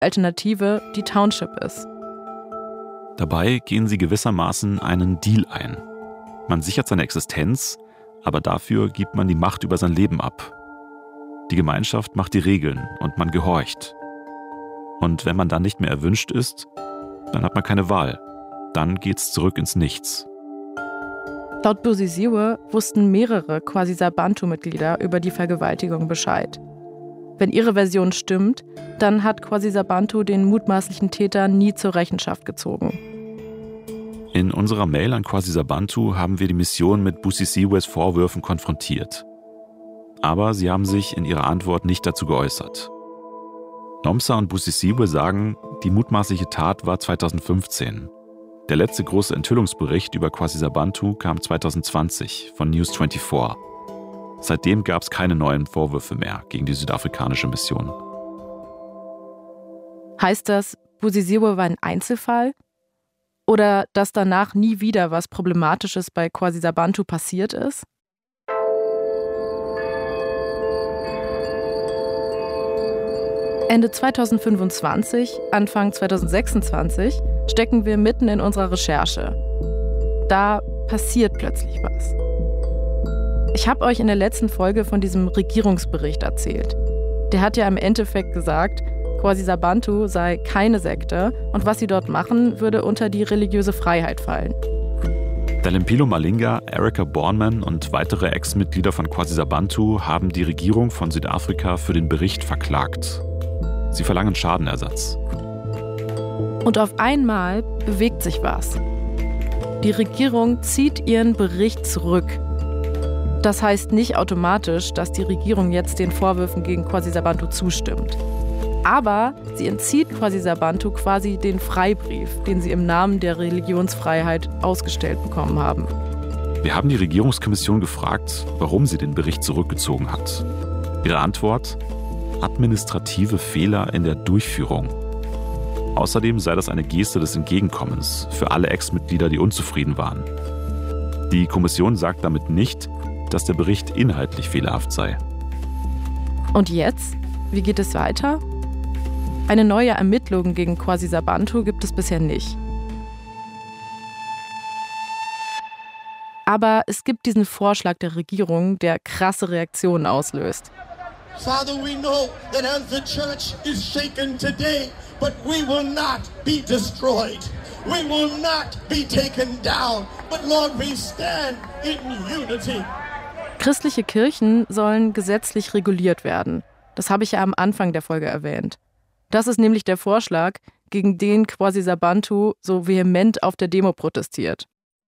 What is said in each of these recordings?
Alternative die Township ist. Dabei gehen sie gewissermaßen einen Deal ein. Man sichert seine Existenz, aber dafür gibt man die Macht über sein Leben ab. Die Gemeinschaft macht die Regeln und man gehorcht. Und wenn man dann nicht mehr erwünscht ist, dann hat man keine Wahl. Dann geht's zurück ins Nichts. Laut Busisiwe wussten mehrere Kwasiza-Bantu-Mitglieder über die Vergewaltigung Bescheid. Wenn ihre Version stimmt, dann hat Kwasiza-Bantu den mutmaßlichen Täter nie zur Rechenschaft gezogen. In unserer Mail an Kwasiza-Bantu haben wir die Mission mit Busisiwes Vorwürfen konfrontiert. Aber sie haben sich in ihrer Antwort nicht dazu geäußert. Nomsa und Busisiwe sagen, die mutmaßliche Tat war 2015. Der letzte große Enthüllungsbericht über Kwasiza-Bantu kam 2020 von News 24. Seitdem gab es keine neuen Vorwürfe mehr gegen die südafrikanische Mission. Heißt das, Busisiwe war ein Einzelfall? Oder dass danach nie wieder was Problematisches bei Kwasiza-Bantu passiert ist? Ende 2025, Anfang 2026 stecken wir mitten in unserer Recherche. Da passiert plötzlich was. Ich habe euch in der letzten Folge von diesem Regierungsbericht erzählt. Der hat ja im Endeffekt gesagt, Kwasiza-Bantu sei keine Sekte und was sie dort machen, würde unter die religiöse Freiheit fallen. Dalimpilo Malinga, Erica Bornman und weitere Ex-Mitglieder von Kwasiza-Bantu haben die Regierung von Südafrika für den Bericht verklagt. Sie verlangen Schadenersatz. Und auf einmal bewegt sich was. Die Regierung zieht ihren Bericht zurück. Das heißt nicht automatisch, dass die Regierung jetzt den Vorwürfen gegen Kwasiza-Bantu zustimmt. Aber sie entzieht Kwasiza-Bantu quasi den Freibrief, den sie im Namen der Religionsfreiheit ausgestellt bekommen haben. Wir haben die Regierungskommission gefragt, warum sie den Bericht zurückgezogen hat. Ihre Antwort: administrative Fehler in der Durchführung. Außerdem sei das eine Geste des Entgegenkommens für alle Ex-Mitglieder, die unzufrieden waren. Die Kommission sagt damit nicht, dass der Bericht inhaltlich fehlerhaft sei. Und jetzt? Wie geht es weiter? Eine neue Ermittlung gegen Kwasiza-Bantu gibt es bisher nicht. Aber es gibt diesen Vorschlag der Regierung, der krasse Reaktionen auslöst. Father, we know that as the church is shaken today, but we will not be destroyed. We will not be taken down. But Lord, we stand in unity. Christliche Kirchen sollen gesetzlich reguliert werden. Das habe ich ja am Anfang der Folge erwähnt. Das ist nämlich der Vorschlag, gegen den Kwasiza-Bantu so vehement auf der Demo protestiert.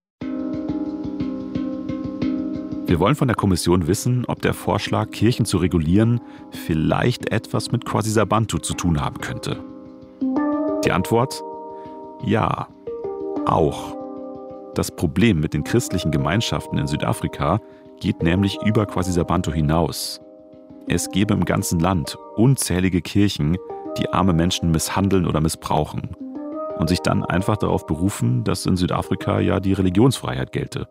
Wir wollen von der Kommission wissen, ob der Vorschlag, Kirchen zu regulieren, vielleicht etwas mit Kwasiza-Bantu zu tun haben könnte. Die Antwort: ja, auch. Das Problem mit den christlichen Gemeinschaften in Südafrika geht nämlich über Kwasiza-Bantu hinaus. Es gäbe im ganzen Land unzählige Kirchen, die arme Menschen misshandeln oder missbrauchen und sich dann einfach darauf berufen, dass in Südafrika ja die Religionsfreiheit gelte.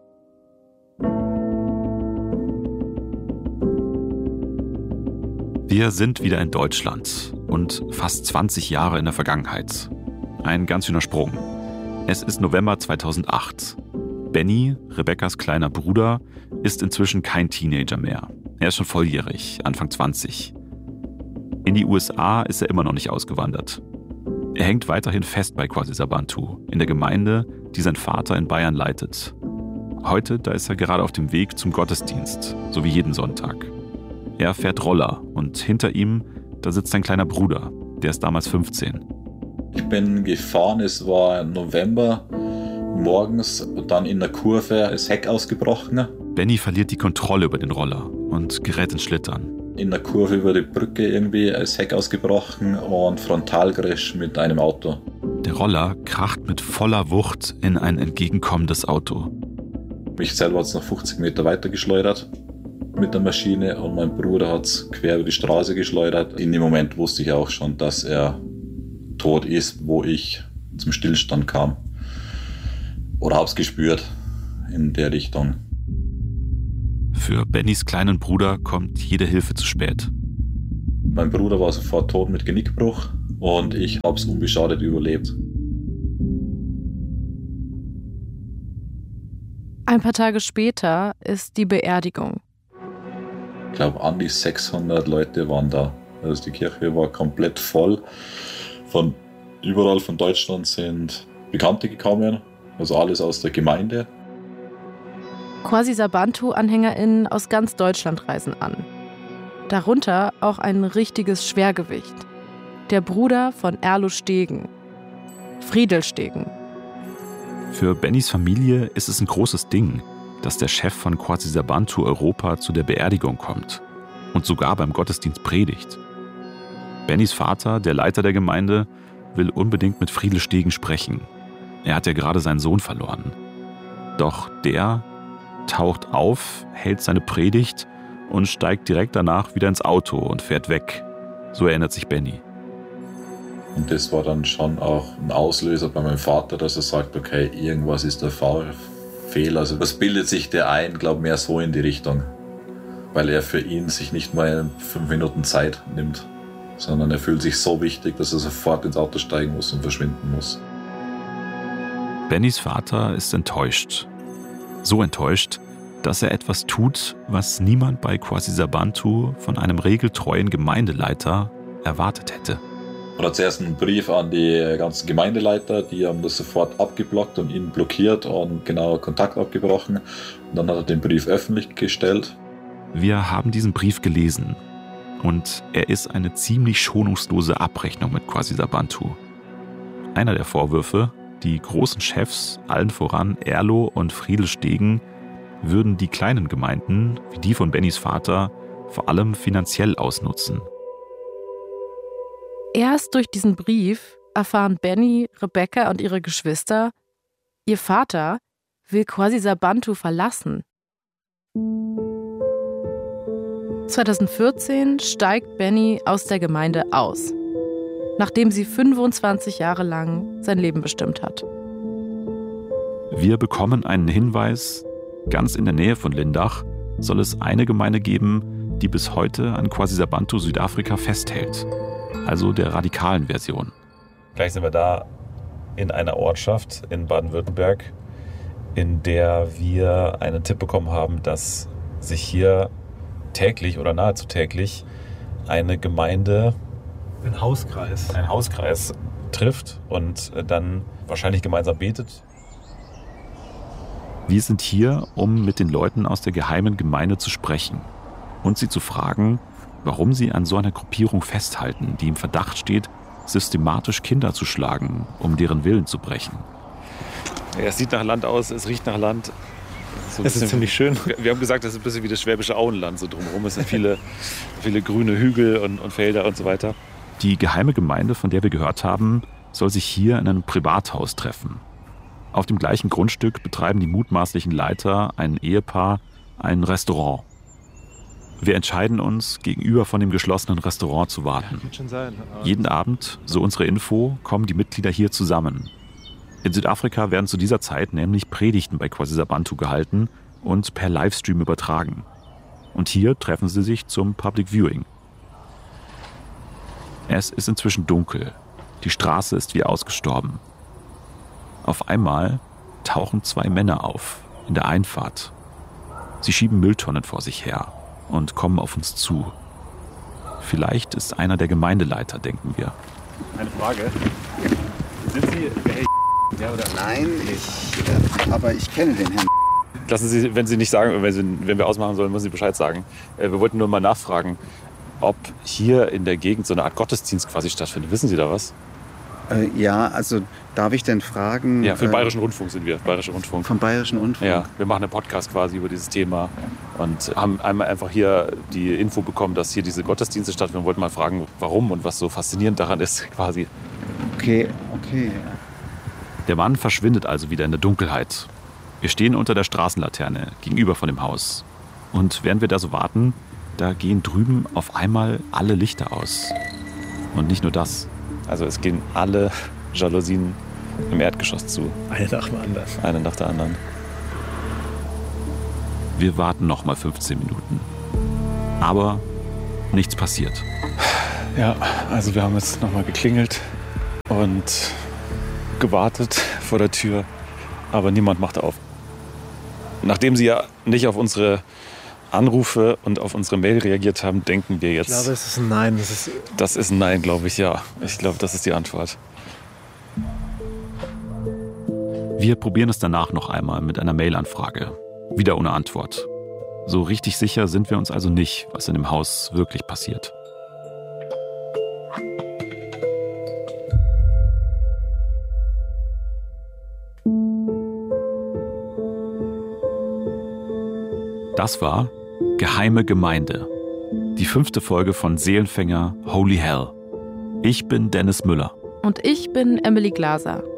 Wir sind wieder in Deutschland und fast 20 Jahre in der Vergangenheit. Ein ganz schöner Sprung. Es ist November 2008. Benny, Rebekkas kleiner Bruder, ist inzwischen kein Teenager mehr. Er ist schon volljährig, Anfang 20. In die USA ist er immer noch nicht ausgewandert. Er hängt weiterhin fest bei Kwasiza-Bantu, in der Gemeinde, die sein Vater in Bayern leitet. Heute, da ist er gerade auf dem Weg zum Gottesdienst, so wie jeden Sonntag. Er fährt Roller und hinter ihm, da sitzt sein kleiner Bruder, der ist damals 15. Ich bin gefahren, es war November, morgens und dann in der Kurve ist Heck ausgebrochen. Benny verliert die Kontrolle über den Roller und gerät ins Schlittern. In der Kurve über die Brücke irgendwie ist Heck ausgebrochen und Frontalcrash mit einem Auto. Der Roller kracht mit voller Wucht in ein entgegenkommendes Auto. Mich selber hat es noch 50 Meter weiter geschleudert mit der Maschine und mein Bruder hat es quer über die Straße geschleudert. In dem Moment wusste ich auch schon, dass er tot ist, wo ich zum Stillstand kam. Oder habe es gespürt in der Richtung. Für Bennys kleinen Bruder kommt jede Hilfe zu spät. Mein Bruder war sofort tot mit Genickbruch und ich habe es unbeschadet überlebt. Ein paar Tage später ist die Beerdigung. Ich glaube, an die 600 Leute waren da. Also die Kirche war komplett voll. Von überall von Deutschland sind Bekannte gekommen, also alles aus der Gemeinde. Kwasi Sabantu-AnhängerInnen aus ganz Deutschland reisen an. Darunter auch ein richtiges Schwergewicht. Der Bruder von Erlo Stegen, Friedel Stegen. Für Bennys Familie ist es ein großes Ding, dass der Chef von Kwasi Sabantu Europa zu der Beerdigung kommt und sogar beim Gottesdienst predigt. Bennys Vater, der Leiter der Gemeinde, will unbedingt mit Friedel Stegen sprechen. Er hat ja gerade seinen Sohn verloren. Doch der taucht auf, hält seine Predigt und steigt direkt danach wieder ins Auto und fährt weg. So erinnert sich Benny. Und das war dann schon auch ein Auslöser bei meinem Vater, dass er sagt, okay, irgendwas ist der Fehler. Also was bildet sich der ein, glaube mehr so in die Richtung. Weil er für ihn sich nicht mal 5 Minuten Zeit nimmt, sondern er fühlt sich so wichtig, dass er sofort ins Auto steigen muss und verschwinden muss. Bennys Vater ist enttäuscht. So enttäuscht, dass er etwas tut, was niemand bei Kwasi Sabantu von einem regeltreuen Gemeindeleiter erwartet hätte. Er hat zuerst einen Brief an die ganzen Gemeindeleiter, die haben das sofort abgeblockt und ihn blockiert und genau Kontakt abgebrochen. Und dann hat er den Brief öffentlich gestellt. Wir haben diesen Brief gelesen und er ist eine ziemlich schonungslose Abrechnung mit Kwasi Sabantu. Einer der Vorwürfe, die großen Chefs, allen voran Erlo und Friedel Stegen, würden die kleinen Gemeinden, wie die von Bennys Vater, vor allem finanziell ausnutzen. Erst durch diesen Brief erfahren Benny, Rebecca und ihre Geschwister, ihr Vater will Kwasi Sabantu verlassen. 2014 steigt Benny aus der Gemeinde aus, nachdem sie 25 Jahre lang sein Leben bestimmt hat. Wir bekommen einen Hinweis, ganz in der Nähe von Lindach soll es eine Gemeinde geben, die bis heute an Kwasi Sabantu Südafrika festhält. Also der radikalen Version. Gleich sind wir da in einer Ortschaft in Baden-Württemberg, in der wir einen Tipp bekommen haben, dass sich hier täglich oder nahezu täglich eine Gemeinde, ein Hauskreis trifft und dann wahrscheinlich gemeinsam betet. Wir sind hier, um mit den Leuten aus der geheimen Gemeinde zu sprechen und sie zu fragen, warum sie an so einer Gruppierung festhalten, die im Verdacht steht, systematisch Kinder zu schlagen, um deren Willen zu brechen. Ja, es sieht nach Land aus, es riecht nach Land. Es ist ziemlich schön. Wir haben gesagt, das ist ein bisschen wie das Schwäbische Auenland. So drumherum es sind viele grüne Hügel und Felder und so weiter. Die geheime Gemeinde, von der wir gehört haben, soll sich hier in einem Privathaus treffen. Auf dem gleichen Grundstück betreiben die mutmaßlichen Leiter, ein Ehepaar, ein Restaurant. Wir entscheiden uns, gegenüber von dem geschlossenen Restaurant zu warten. Jeden Abend, so unsere Info, kommen die Mitglieder hier zusammen. In Südafrika werden zu dieser Zeit nämlich Predigten bei Kwasi Sabantu gehalten und per Livestream übertragen. Und hier treffen sie sich zum Public Viewing. Es ist inzwischen dunkel. Die Straße ist wie ausgestorben. Auf einmal tauchen 2 Männer auf in der Einfahrt. Sie schieben Mülltonnen vor sich her und kommen auf uns zu. Vielleicht ist einer der Gemeindeleiter, denken wir. Eine Frage. Sind Sie der Herr ja, oder? Nein, aber ich kenne den Herrn. Lassen Sie, wenn Sie nicht sagen, wenn wir ausmachen sollen, müssen Sie Bescheid sagen. Wir wollten nur mal nachfragen, ob hier in der Gegend so eine Art Gottesdienst quasi stattfindet. Wissen Sie da was? Ja, also darf ich denn fragen? Ja, für den Bayerischen Rundfunk sind wir. Bayerischer Rundfunk. Vom Bayerischen Rundfunk? Ja, wir machen einen Podcast quasi über dieses Thema und haben einmal einfach hier die Info bekommen, dass hier diese Gottesdienste stattfinden. Wir wollten mal fragen, warum und was so faszinierend daran ist quasi. Okay. Der Mann verschwindet also wieder in der Dunkelheit. Wir stehen unter der Straßenlaterne gegenüber von dem Haus. Und während wir da so warten, da gehen drüben auf einmal alle Lichter aus. Und nicht nur das. Also es gehen alle Jalousien im Erdgeschoss zu. Eine nach dem anderen. Eine nach der anderen. Wir warten noch mal 15 Minuten. Aber nichts passiert. Ja, also wir haben jetzt nochmal geklingelt und gewartet vor der Tür, aber niemand macht auf. Nachdem sie ja nicht auf unsere Anrufe und auf unsere Mail reagiert haben, denken wir jetzt... Ich glaube, es ist ein Nein. Das ist ein Nein, glaube ich, ja. Ich glaube, das ist die Antwort. Wir probieren es danach noch einmal mit einer Mail-Anfrage. Wieder ohne Antwort. So richtig sicher sind wir uns also nicht, was in dem Haus wirklich passiert. Das war Geheime Gemeinde. Die 5. Folge von Seelenfänger Holy Hell. Ich bin Dennis Müller. Und ich bin Emily Glaser.